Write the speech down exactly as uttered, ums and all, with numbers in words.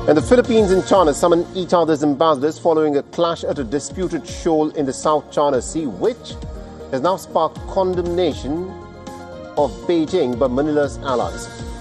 And the Philippines and China summoned each other's ambassadors following a clash at a disputed shoal in the South China Sea, which has now sparked condemnation of Beijing by Manila's allies.